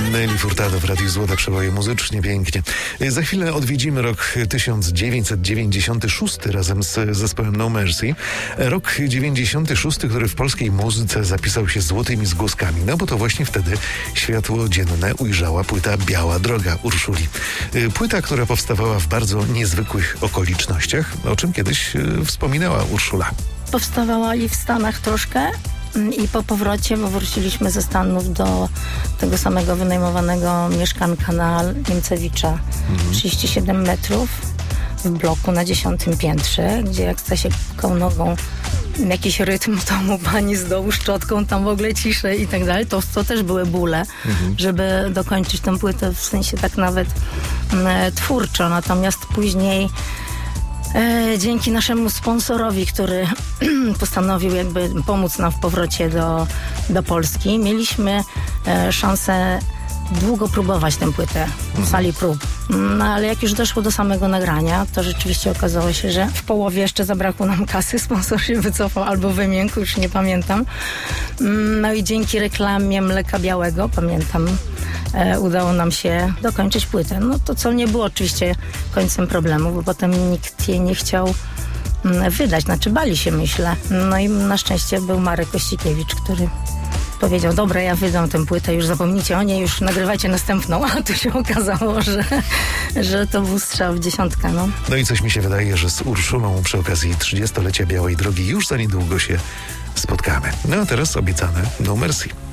Nelly Furtado w Radiu Złota, przeboje muzycznie, pięknie. Za chwilę odwiedzimy rok 1996 razem z zespołem No Mercy. Rok 96, który w polskiej muzyce zapisał się złotymi zgłoskami, no bo to właśnie wtedy światło dzienne ujrzała płyta Biała Droga Urszuli. Płyta, która powstawała w bardzo niezwykłych okolicznościach, o czym kiedyś wspominała Urszula. Powstawała i w Stanach troszkę i po powrocie, bo wróciliśmy ze Stanów do tego samego wynajmowanego mieszkanka na Niemcewicza, 37 metrów w bloku na 10 piętrze, gdzie jak chce się pukał nogą jakiś rytm, to mu pani z dołu szczotką, tam w ogóle ciszę i tak dalej. To też były bóle, żeby dokończyć tę płytę, w sensie tak nawet twórczo. Natomiast później dzięki naszemu sponsorowi, który postanowił jakby pomóc nam w powrocie do Polski, mieliśmy szansę długo próbować tę płytę w sali prób. No ale jak już doszło do samego nagrania, to rzeczywiście okazało się, że w połowie jeszcze zabrakło nam kasy, sponsor się wycofał albo wymiękł, już nie pamiętam. No i dzięki reklamie Mleka Białego, pamiętam, udało nam się dokończyć płytę. No to co nie było oczywiście końcem problemu, bo potem nikt jej nie chciał wydać, znaczy bali się, myślę. No i na szczęście był Marek Kościkiewicz, który powiedział, dobra, ja wydam tę płytę, już zapomnijcie o niej, już nagrywajcie następną, a tu się okazało, że to był strzał w dziesiątkę. No i coś mi się wydaje, że z Urszulą przy okazji 30-lecia Białej Drogi już za niedługo się spotkamy. No a teraz obiecane No Mercy.